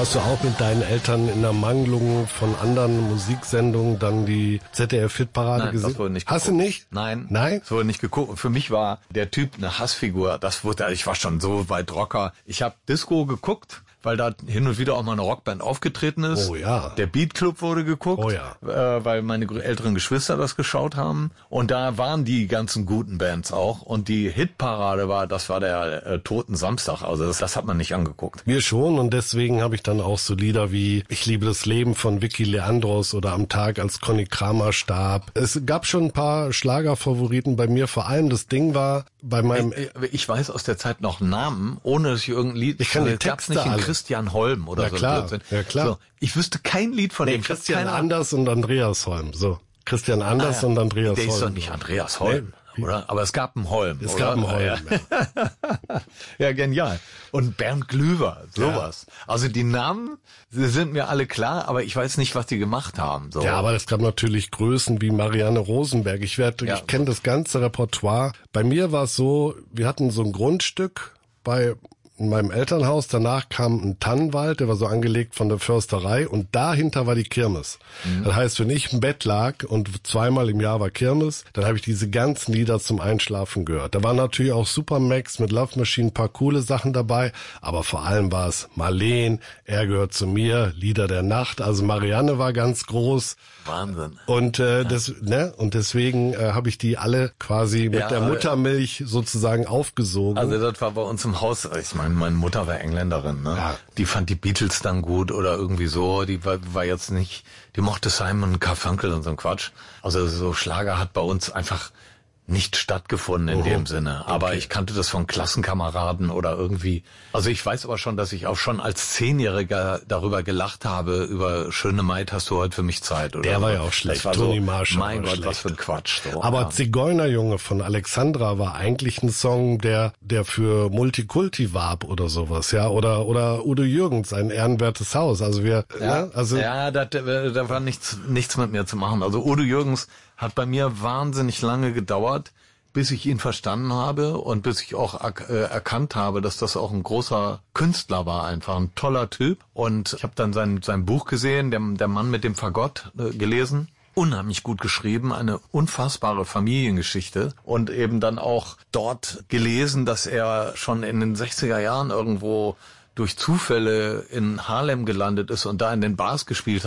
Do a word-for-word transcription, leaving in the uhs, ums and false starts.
Hast du auch mit deinen Eltern in der Mangelung von anderen Musiksendungen dann die Z D F-Hitparade gesehen? Das wurde nicht geguckt. Hast du nicht? Nein. Nein? Das wurde nicht geguckt. Für mich war der Typ eine Hassfigur. Das wurde, ich war schon so weit Rocker. Ich habe Disco geguckt, weil da hin und wieder auch mal eine Rockband aufgetreten ist. Oh ja. Der Beat Club wurde geguckt, oh ja. äh, weil meine älteren Geschwister das geschaut haben. Und da waren die ganzen guten Bands auch. Und die Hitparade war, das war der äh, Toten Samstag. Also das, das hat man nicht angeguckt. Wir schon, und deswegen habe ich dann auch so Lieder wie Ich liebe das Leben von Vicky Leandros oder Am Tag, als Conny Kramer starb. Es gab schon ein paar Schlagerfavoriten bei mir. Vor allem das Ding war bei meinem... Ich, ich weiß aus der Zeit noch Namen, ohne dass ich irgendein Lied... Ich kann die gab's Texte nicht in alle. Christian Holm oder ja, so. Klar, ja klar. So, ich wüsste kein Lied von nee, dem. Christian Anders und Andreas Holm. So, Christian Anders ah, ja. und Andreas der Holm. Der ist doch nicht Andreas Holm, nee. oder? Aber es gab einen Holm, Es oder? gab einen Holm, ja. Ja. Ja, genial. Und Bernd Glüwer, sowas. Ja. Also die Namen, sie sind mir alle klar, aber ich weiß nicht, was die gemacht haben. So. Ja, aber es gab natürlich Größen wie Marianne Rosenberg. Ich werde, ja. ich kenne das ganze Repertoire. Bei mir war es so, wir hatten so ein Grundstück bei in meinem Elternhaus, danach kam ein Tannenwald, der war so angelegt von der Försterei, und dahinter war die Kirmes. Mhm. Das heißt, wenn ich im Bett lag und zweimal im Jahr war Kirmes, dann habe ich diese ganzen Lieder zum Einschlafen gehört. Da waren natürlich auch Supermax mit Love Machine, ein paar coole Sachen dabei, aber vor allem war es Marleen, Er gehört zu mir, Lieder der Nacht, also Marianne war ganz groß. Wahnsinn. Und äh, das, ne, und deswegen äh, habe ich die alle quasi mit ja, der Muttermilch sozusagen aufgesogen. Also das war bei uns im Haus, ich meine, meine Mutter war Engländerin, ne? Ja. Die fand die Beatles dann gut oder irgendwie so, die war, war jetzt nicht, die mochte Simon Garfunkel und so ein Quatsch. Also so Schlager hat bei uns einfach nicht stattgefunden in oh, dem Sinne. Aber okay. Ich kannte das von Klassenkameraden oder irgendwie. Also ich weiß aber schon, dass ich auch schon als Zehnjähriger darüber gelacht habe, über Schöne Maid, hast du heute für mich Zeit. Oder der so. war ja auch schlecht. War Toni so, Marshall mein Gott, schlecht. Was für ein Quatsch. So. Aber ja. Zigeunerjunge von Alexandra war eigentlich ein Song, der der für Multikulti warb oder sowas, ja. Oder oder Udo Jürgens, ein ehrenwertes Haus. Also wir, ja, ne? also ja, da, da war nichts nichts mit mir zu machen. Also Udo Jürgens hat bei mir wahnsinnig lange gedauert, bis ich ihn verstanden habe und bis ich auch er- äh, erkannt habe, dass das auch ein großer Künstler war, einfach ein toller Typ. Und ich habe dann sein sein Buch gesehen, der, der Mann mit dem Fagott, äh, gelesen. Unheimlich gut geschrieben, eine unfassbare Familiengeschichte und eben dann auch dort gelesen, dass er schon in den sechziger Jahren irgendwo durch Zufälle in Harlem gelandet ist und da in den Bars gespielt hat.